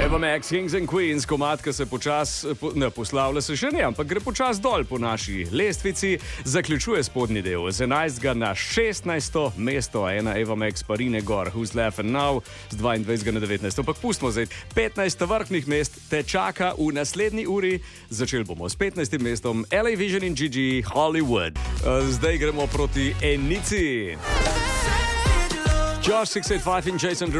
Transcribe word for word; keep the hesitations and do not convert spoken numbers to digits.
Eva Max, Kings and Queens, komad, ki se počas, po, ne poslavlja se še ne, ampak gre počas dol po naši lestvici, zaključuje spodnji del z enajstega na šestnajsto mesto, ena Eva Max Parine Gor, Who's Laughing Now, z dvaindvajsetega na devetnajsto. Ampak pustimo zdaj, petnajst vrhnih mest te čaka v naslednji uri, začeli bomo s petnajstim mestom, L A Vision in Gigi, Hollywood. Zdaj gremo proti enici. Josh šest osem pet in Jason